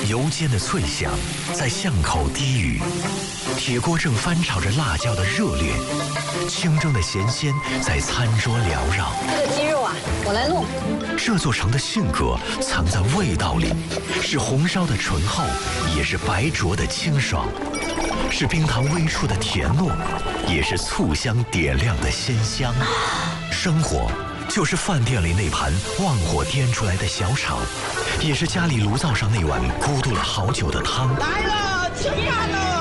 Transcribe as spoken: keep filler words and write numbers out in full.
油煎的脆香在巷口低语，铁锅正翻炒着辣椒的热烈，清蒸的咸鲜在餐桌缭绕。 这个鸡肉啊，我来弄。 这座城的性格藏在味道里，是红烧的醇厚，也是白灼的清爽，是冰糖微出的甜糯，也是醋香点亮的鲜香。生活就是饭店里那盘旺火颠出来的小炒，也是家里炉灶上那碗咕嘟了好久的汤。 来了，吃饭喽！